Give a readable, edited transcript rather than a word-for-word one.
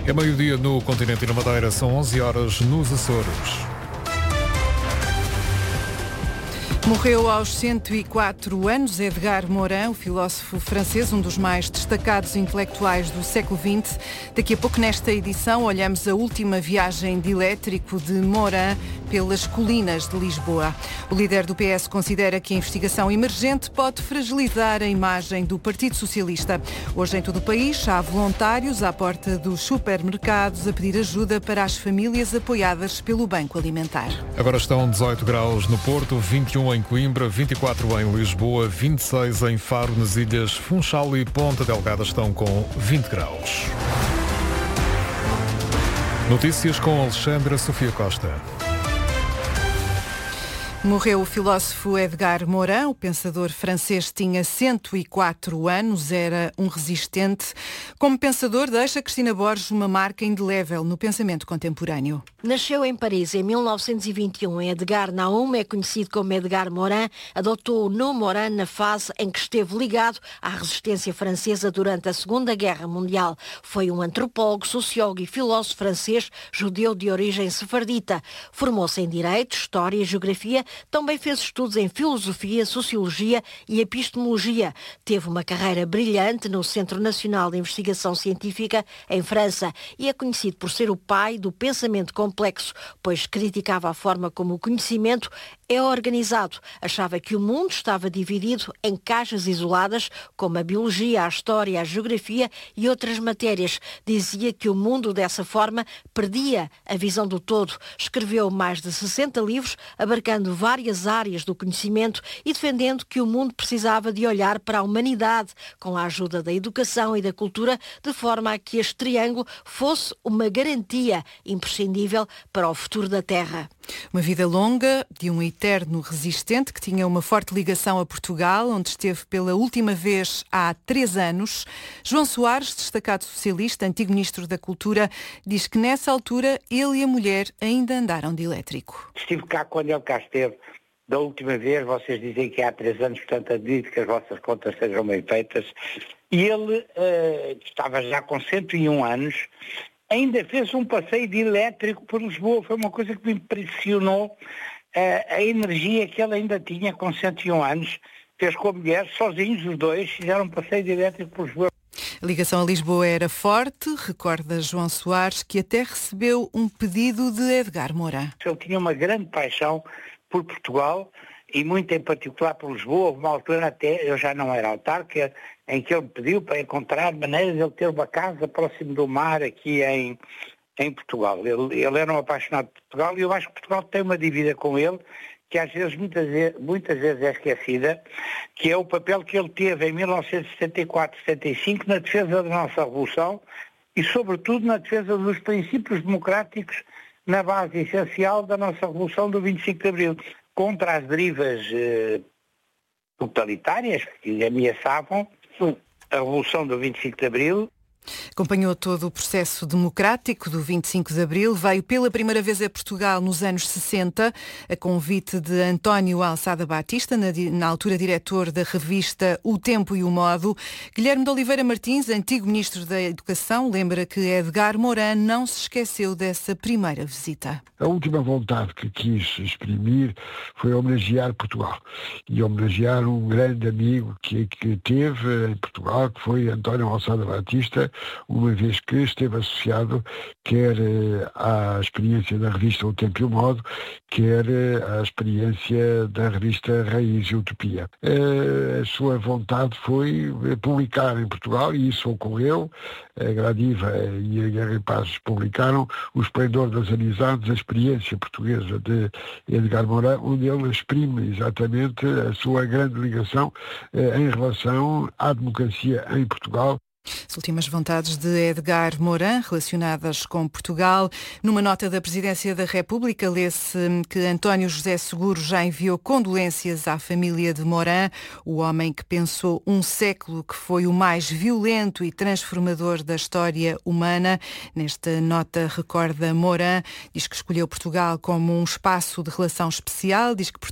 É meio-dia no continente e na Madeira, são 11 horas nos Açores. Morreu aos 104 anos Edgar Morin, o filósofo francês, um dos mais destacados intelectuais do século XX. Daqui a pouco, nesta edição, olhamos a última viagem de elétrico de Morin pelas colinas de Lisboa. O líder do PS considera que a investigação emergente pode fragilizar a imagem do Partido Socialista. Hoje, em todo o país, há voluntários à porta dos supermercados a pedir ajuda para as famílias apoiadas pelo Banco Alimentar. Agora estão 18 graus no Porto, 21 em Coimbra, 24 em Lisboa, 26 em Faro, nas ilhas Funchal e Ponta Delgada estão com 20 graus. Notícias com Alexandra Sofia Costa. Morreu o filósofo Edgar Morin, o pensador francês tinha 104 anos, era um resistente. Como pensador, deixa Cristina Borges uma marca indelével no pensamento contemporâneo. Nasceu em Paris em 1921. Edgar Naum é conhecido como Edgar Morin, adotou o nome Morin na fase em que esteve ligado à resistência francesa durante a Segunda Guerra Mundial. Foi um antropólogo, sociólogo e filósofo francês, judeu de origem sefardita. Formou-se em Direito, História e Geografia. Também fez estudos em Filosofia, Sociologia e Epistemologia. Teve uma carreira brilhante no Centro Nacional de Investigação Científica, em França, e é conhecido por ser o pai do pensamento complexo, pois criticava a forma como o conhecimento é organizado. Achava que o mundo estava dividido em caixas isoladas, como a biologia, a história, a geografia e outras matérias. Dizia que o mundo, dessa forma, perdia a visão do todo. Escreveu mais de 60 livros, abarcando várias áreas do conhecimento e defendendo que o mundo precisava de olhar para a humanidade, com a ajuda da educação e da cultura, de forma a que este triângulo fosse uma garantia imprescindível para o futuro da Terra. Uma vida longa de um eterno resistente que tinha uma forte ligação a Portugal, onde esteve pela última vez há 3 anos. João Soares, destacado socialista, antigo ministro da Cultura, diz que nessa altura ele e a mulher ainda andaram de elétrico. Estive cá quando ele cá esteve. Da última vez, vocês dizem que há 3 anos, portanto admito que as vossas contas sejam bem feitas. E ele estava já com 101 anos, ainda fez um passeio de elétrico por Lisboa. Foi uma coisa que me impressionou, a energia que ele ainda tinha com 101 anos. Fez com a mulher, sozinhos os dois, fizeram um passeio de elétrico por Lisboa. A ligação a Lisboa era forte, recorda João Soares, que até recebeu um pedido de Edgar Morin. Ele tinha uma grande paixão por Portugal e muito em particular por Lisboa. Houve uma altura até, eu já não era autarca, em que ele me pediu para encontrar maneiras de ele ter uma casa próximo do mar aqui em Portugal. Ele era um apaixonado por Portugal e eu acho que Portugal tem uma dívida com ele que às vezes, muitas vezes é esquecida, que é o papel que ele teve em 1974-75 na defesa da nossa Revolução e sobretudo na defesa dos princípios democráticos na base essencial da nossa Revolução do 25 de Abril, contra as derivas totalitárias que ameaçavam a Revolução do 25 de Abril. Acompanhou todo o processo democrático do 25 de Abril, veio pela primeira vez a Portugal nos anos 60, a convite de António Alçada Batista, na altura diretor da revista O Tempo e o Modo. Guilherme de Oliveira Martins, antigo Ministro da Educação, lembra que Edgar Morin não se esqueceu dessa primeira visita. A última vontade que quis exprimir foi homenagear Portugal e homenagear um grande amigo que teve em Portugal, que foi António Alçada Batista, uma vez que esteve associado quer à experiência da revista O Tempo e o Modo, quer à experiência da revista Raiz e Utopia. A sua vontade foi publicar em Portugal, e isso ocorreu. A Gradiva e a Guerra e Paz publicaram O Esplendor das Amizades, a experiência portuguesa de Edgar Morin, onde ele exprime exatamente a sua grande ligação em relação à democracia em Portugal. As últimas vontades de Edgar Morin relacionadas com Portugal. Numa nota da Presidência da República, lê-se que António José Seguro já enviou condolências à família de Morin, o homem que pensou um século que foi o mais violento e transformador da história humana. Nesta nota recorda Morin, diz que escolheu Portugal como um espaço de relação especial, diz que